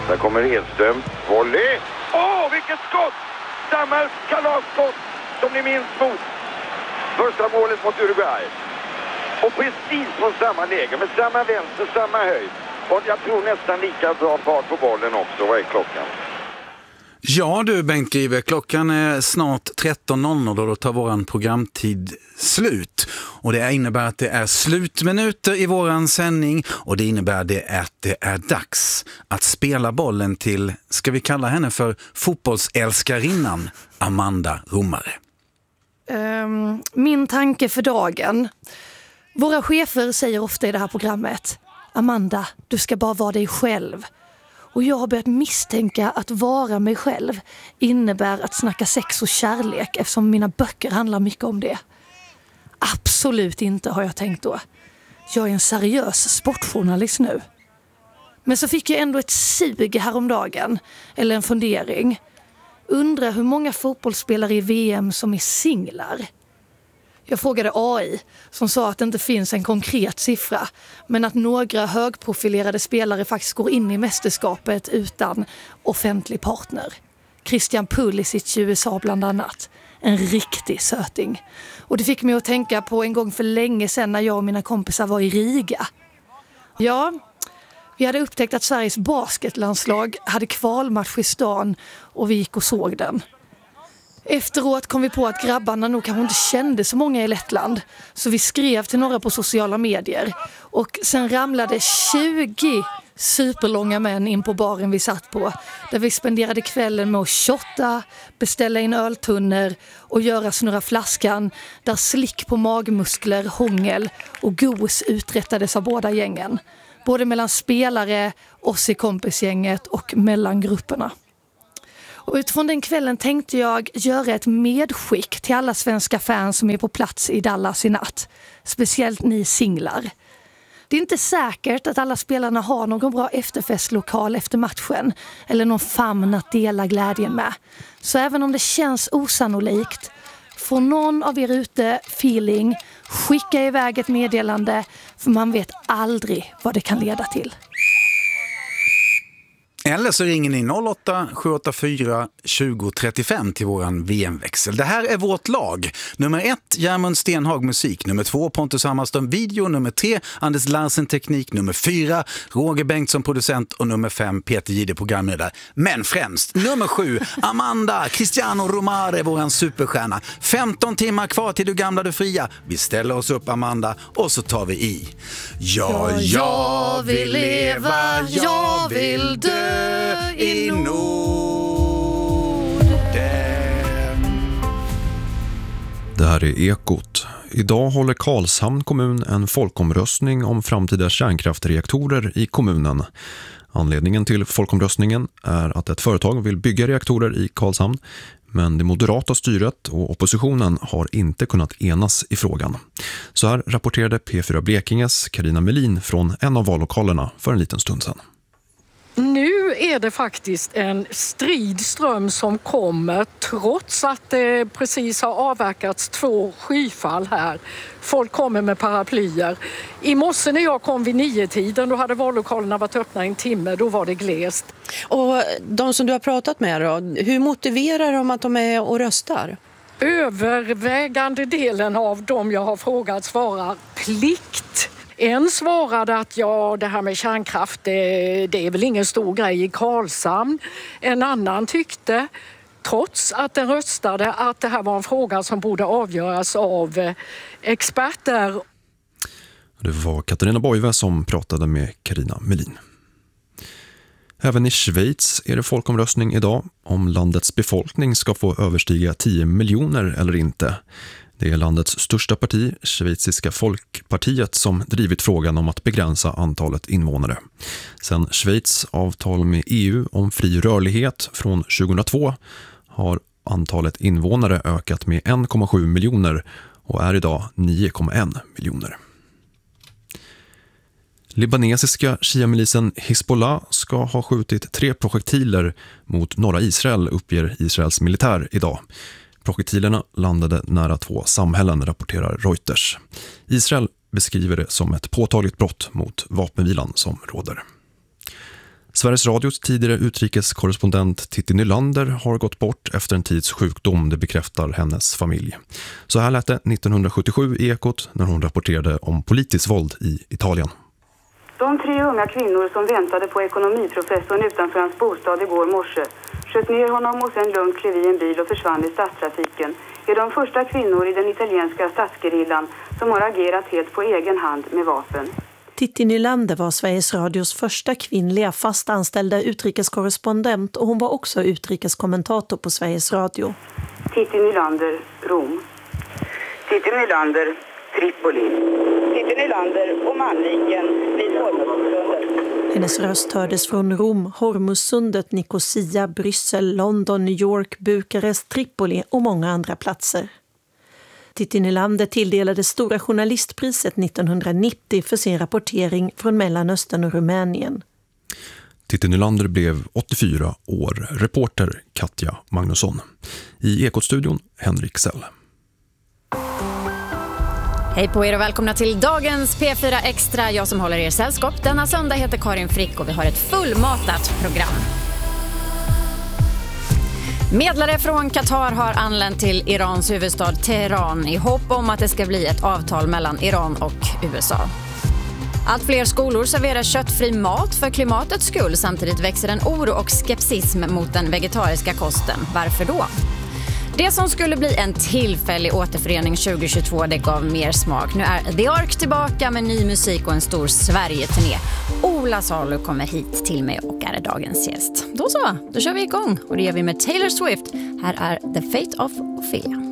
Där kommer Edström. Volley! Vilket skott! Samma kalasskott som ni minns mot första målet mot Uruguay. Och precis från samma läge, med samma vänster, samma höjd. Och jag tror nästan lika bra fart på bollen också. Vad är klockan? Ja du Bengt Grive, klockan är snart 13.00 och då tar våran programtid slut. Och det innebär att det är slutminuter i våran sändning och det innebär att det är dags att spela bollen till, ska vi kalla henne för fotbollsälskarinnan, Amanda Romare. Min tanke för dagen. Våra chefer säger ofta i det här programmet: Amanda, du ska bara vara dig själv. Och jag har börjat misstänka att vara mig själv innebär att snacka sex och kärlek, eftersom mina böcker handlar mycket om det. Absolut inte, har jag tänkt då. Jag är en seriös sportjournalist nu. Men så fick jag ändå ett sug häromdagen, eller en fundering. Undrar hur många fotbollsspelare i VM som är singlar. Jag frågade AI som sa att det inte finns en konkret siffra, men att några högprofilerade spelare faktiskt går in i mästerskapet utan offentlig partner. Christian Pulisic i USA bland annat. En riktig söting. Och det fick mig att tänka på en gång för länge sedan när jag och mina kompisar var i Riga. Ja, vi hade upptäckt att Sveriges basketlandslag hade kvalmatch i stan och vi gick och såg den. Efteråt kom vi på att grabbarna nog kanske inte kände så många i Lettland. Så vi skrev till några på sociala medier. Och sen ramlade 20 superlånga män in på baren vi satt på. Där vi spenderade kvällen med att shotta, beställa in öltunnor och göra snurra flaskan. Där slick på magmuskler, hångel och gos uträttades av båda gängen. Både mellan spelare, oss i kompisgänget och mellan grupperna. Och utifrån den kvällen tänkte jag göra ett medskick till alla svenska fans som är på plats i Dallas i natt. Speciellt ni singlar. Det är inte säkert att alla spelarna har någon bra efterfestlokal efter matchen. Eller någon famn att dela glädjen med. Så även om det känns osannolikt, får någon av er ute feeling, skicka iväg ett meddelande. För man vet aldrig vad det kan leda till. Eller så ringer ni 08-784 2035 till våran VM-växel. Det här är vårt lag. Nummer 1, Järmund Stenhag musik. Nummer 2, Pontus Hammarström video. Nummer 3, Anders Larsen teknik. Nummer 4, Roger Bengtsson producent. Och nummer 5, Peter Gide programledare. Men främst, nummer 7, Amanda Cristiano Romare, våran superstjärna. 15 timmar kvar till du gamla du fria. Vi ställer oss upp, Amanda, och så tar vi i. Ja, jag vill leva, jag vill dö i Norden. Det här är Ekot. Idag håller Karlshamn kommun en folkomröstning om framtida kärnkraftreaktorer i kommunen. Anledningen till folkomröstningen är att ett företag vill bygga reaktorer i Karlshamn, men det moderata styret och oppositionen har inte kunnat enas i frågan. Så här rapporterade P4 Blekinges Carina Melin från en av vallokalerna för en liten stund sedan. Nu är det faktiskt en stridström som kommer trots att det precis har avverkats 2 skyfall här. Folk kommer med paraplyer. I morse när jag kom vid 9-tiden, då hade vallokalerna varit öppna en timme, då var det glest. Och de som du har pratat med då, hur motiverar de att de är och röstar? Övervägande delen av dem jag har frågat svarar plikt. En svarade att det här med kärnkraft, det är väl ingen stor grej i Karlshamn. En annan tyckte, trots att den röstade, att det här var en fråga som borde avgöras av experter. Det var Katarina Boive som pratade med Carina Melin. Även i Schweiz är det folkomröstning idag om landets befolkning ska få överstiga 10 miljoner eller inte. Det är landets största parti, Schweiziska folkpartiet, som drivit frågan om att begränsa antalet invånare. Sen Schweiz avtal med EU om fri rörlighet från 2002 har antalet invånare ökat med 1,7 miljoner och är idag 9,1 miljoner. Libanesiska shia-milisen Hezbollah ska ha skjutit 3 projektiler mot norra Israel, uppger Israels militär idag. Projektilerna landade nära 2 samhällen, rapporterar Reuters. Israel beskriver det som ett påtagligt brott mot vapenvilan som råder. Sveriges Radios tidigare utrikeskorrespondent Titti Nylander har gått bort efter en tids sjukdom, det bekräftar hennes familj. Så här lät det 1977 i Ekot när hon rapporterade om politiskt våld i Italien. De 3 unga kvinnor som väntade på ekonomiprofessorn utanför hans bostad igår morse sköt ner honom och sen lugnt klev i en bil och försvann i stadstrafiken är de första kvinnor i den italienska statsgerillan som har agerat helt på egen hand med vapen. Titti Nylander var Sveriges Radios första kvinnliga fast anställda utrikeskorrespondent och hon var också utrikeskommentator på Sveriges Radio. Titti Nylander, Rom. Titti Nylander, Tripoli. Titti Nylander och Manviken vid Hormuzsundet. Hennes röst hördes från Rom, Hormuzsundet, Nicosia, Bryssel, London, New York, Bukarest, Tripoli och många andra platser. Titti Nylander tilldelades Stora journalistpriset 1990 för sin rapportering från Mellanöstern och Rumänien. Titti Nylander blev 84 år. Reporter Katja Magnusson. I Ekot-studion Henrik Sell. Hej på er och välkomna till dagens P4 Extra. Jag som håller er sällskap denna söndag heter Karin Frick och vi har ett fullmatat program. Medlare från Qatar har anlänt till Irans huvudstad Teheran i hopp om att det ska bli ett avtal mellan Iran och USA. Allt fler skolor serverar köttfri mat för klimatets skull. Samtidigt växer en oro och skepsism mot den vegetariska kosten. Varför då? Det som skulle bli en tillfällig återförening 2022, det gav mer smak. Nu är The Ark tillbaka med ny musik och en stor Sverige-turné. Ola Salo kommer hit till mig och är dagens gäst. Då kör vi igång och det gör vi med Taylor Swift. Här är The Fate of Ophelia.